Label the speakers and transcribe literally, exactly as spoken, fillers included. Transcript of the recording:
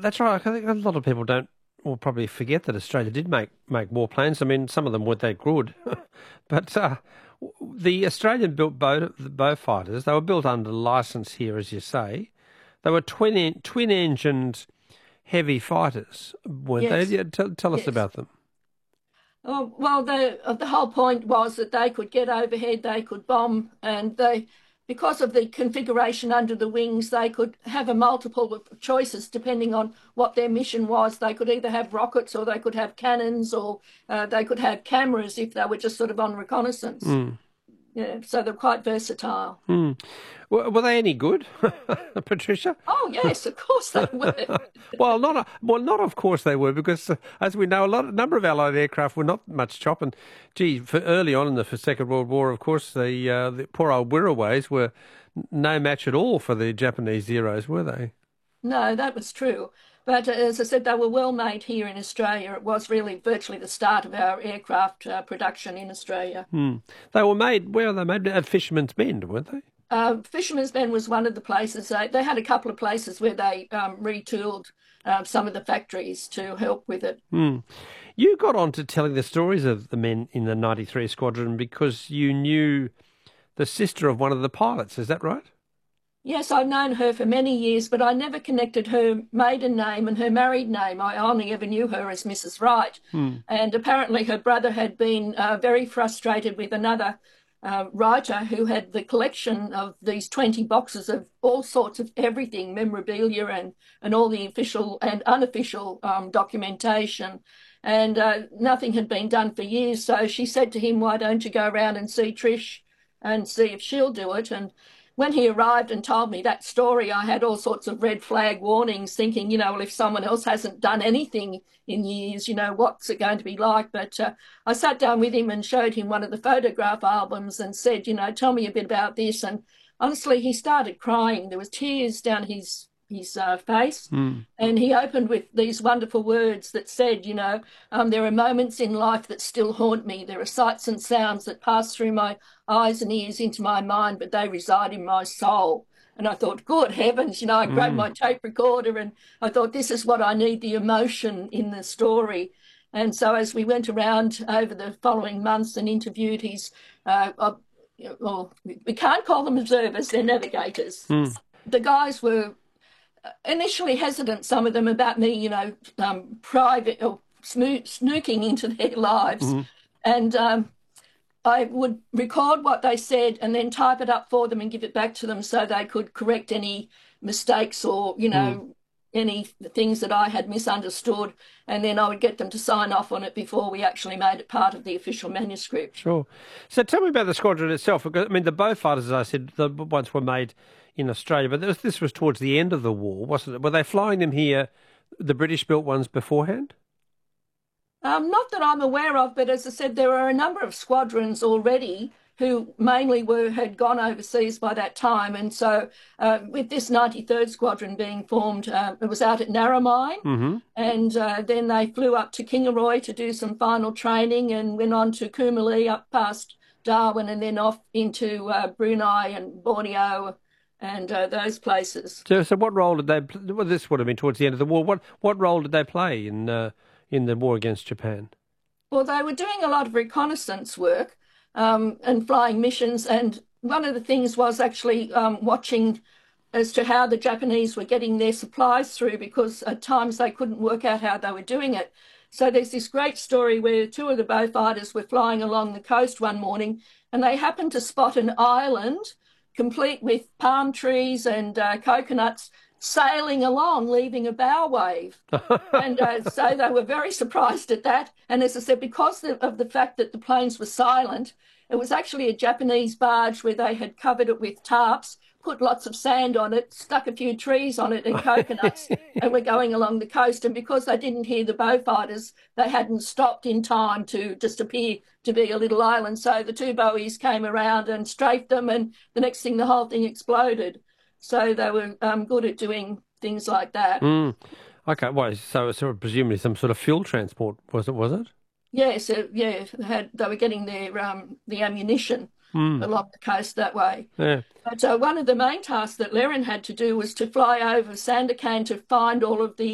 Speaker 1: that's right. I think a lot of people don't, will probably forget that Australia did make, make warplanes. I mean, some of them weren't that good. but uh, the Australian-built bow, the bow fighters, they were built under licence here, as you say. They were twin, twin-engined heavy fighters, weren't
Speaker 2: Yes.
Speaker 1: they? Yeah, tell, tell us
Speaker 2: Yes.
Speaker 1: about them.
Speaker 2: Oh, well, the uh, the whole point was that they could get overhead, they could bomb, and they, because of the configuration under the wings, they could have a multiple of choices depending on what their mission was. They could either have rockets, or they could have cannons, or uh, they could have cameras if they were just sort of on reconnaissance.
Speaker 1: Mm.
Speaker 2: Yeah, so they're quite versatile.
Speaker 1: Mm. Were, were they any good, Patricia?
Speaker 2: Oh yes, of course they were.
Speaker 1: well, not a, well, not of course they were, because uh, as we know, a lot, a number of Allied aircraft were not much chop. And gee, for early on in the for Second World War, of course, the uh, the poor old Wirraways were no match at all for the Japanese Zeros, were they?
Speaker 2: No, that was true. But uh, as I said, they were well made here in Australia. It was really virtually the start of our aircraft uh, production in Australia.
Speaker 1: Hmm. They were made, where were they made? At Fisherman's Bend, weren't they?
Speaker 2: Uh, Fisherman's Bend was one of the places. They, they had a couple of places where they um, retooled uh, some of the factories to help with it.
Speaker 1: Hmm. You got on to telling the stories of the men in the ninety-three Squadron because you knew the sister of one of the pilots, is that right?
Speaker 2: Yes, I've known her for many years, but I never connected her maiden name and her married name. I only ever knew her as Missus Wright.
Speaker 1: Hmm.
Speaker 2: And apparently her brother had been uh, very frustrated with another uh, writer who had the collection of these twenty boxes of all sorts of everything, memorabilia and, and all the official and unofficial um, documentation. And uh, nothing had been done for years. So she said to him, why don't you go around and see Trish and see if she'll do it? And when he arrived and told me that story, I had all sorts of red flag warnings, thinking, you know, well, if someone else hasn't done anything in years, you know, what's it going to be like? But uh, I sat down with him and showed him one of the photograph albums and said, you know, tell me a bit about this. And honestly, he started crying. There was tears down his his uh, face.
Speaker 1: Mm.
Speaker 2: And he opened with these wonderful words that said, you know, um, there are moments in life that still haunt me. There are sights and sounds that pass through my eyes and ears into my mind, but they reside in my soul. And I thought, good heavens, you know, I grabbed
Speaker 1: Mm.
Speaker 2: my tape recorder and I thought, this is what I need, the emotion in the story. And so as we went around over the following months and interviewed his, uh, uh, well, we can't call them observers, they're navigators.
Speaker 1: Mm.
Speaker 2: The guys were initially hesitant, some of them, about me, you know, um, private or smo- snooking into their lives.
Speaker 1: Mm-hmm.
Speaker 2: And um, I would record what they said and then type it up for them and give it back to them so they could correct any mistakes or, you know, mm. any things that I had misunderstood. And then I would get them to sign off on it before we actually made it part of the official manuscript.
Speaker 1: Sure. So tell me about the squadron itself. I mean, the bow fighters, as I said, the ones were made in Australia, but this, this was towards the end of the war, wasn't it? Were they flying them here, the British-built ones, beforehand?
Speaker 2: Um, not that I'm aware of, but as I said, there are a number of squadrons already who mainly were had gone overseas by that time. And so uh, with this ninety-third Squadron being formed, uh, it was out at Narromine.
Speaker 1: Mm-hmm.
Speaker 2: And uh, then they flew up to Kingaroy to do some final training and went on to Coomera up past Darwin and then off into uh, Brunei and Borneo and uh, those places.
Speaker 1: So, so what role did they play? Well, this would have been towards the end of the war. What what role did they play in uh, in the war against Japan?
Speaker 2: Well, they were doing a lot of reconnaissance work um, and flying missions. And one of the things was actually um, watching as to how the Japanese were getting their supplies through, because at times they couldn't work out how they were doing it. So there's this great story where two of the bow fighters were flying along the coast one morning and they happened to spot an island complete with palm trees and uh, coconuts sailing along, leaving a bow wave. and uh, so they were very surprised at that. And as I said, because of the fact that the planes were silent, it was actually a Japanese barge where they had covered it with tarps, put lots of sand on it, stuck a few trees on it and coconuts, and were going along the coast. And because they didn't hear the bow fighters, they hadn't stopped in time to just appear to be a little island. So the two Bowies came around and strafed them, and the next thing, the whole thing exploded. So they were um, good at doing things like that.
Speaker 1: Mm. Okay, well, so it's sort of presumably some sort of fuel transport, was it? Was it?
Speaker 2: Yes, uh, yeah, they, had, they were getting their um, the ammunition
Speaker 1: mm.
Speaker 2: along the coast that way.
Speaker 1: Yeah.
Speaker 2: But uh, one of the main tasks that Leren had to do was to fly over Sandakan to find all of the